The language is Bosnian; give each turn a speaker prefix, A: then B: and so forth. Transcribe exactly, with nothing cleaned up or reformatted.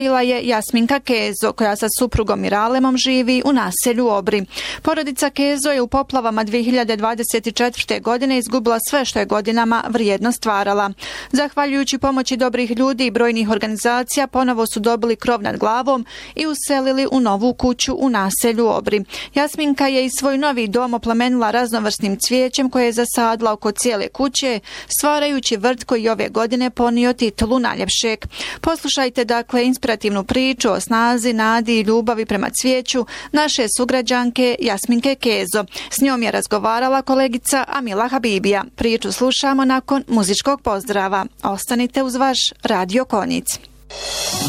A: Bila je Jasminka Kezo, koja sa suprugom Miralemom živi u naselju Obri. Porodica Kezo je u poplavama dvije hiljade dvadeset četvrte. godine izgubila sve što je godinama vrijedno stvarala. Zahvaljujući pomoći dobrih ljudi i brojnih organizacija, ponovo su dobili krov nad glavom i uselili u novu kuću u naselju Obri. Jasminka je i svoj novi dom oplemenila raznovrsnim cvijećem koje je zasadila oko cijele kuće, stvarajući vrt koji ove godine ponio titulu najljepšeg. Poslušajte dakle inspirativnu priču o snazi, nadi i ljubavi prema cvijeću naše sugrađanke Jasminke Kezo. S njom je razgovarala kolegica Amila Habibija. Priču slušamo nakon muzičkog pozdrava. Ostanite uz vaš Radio Konjic.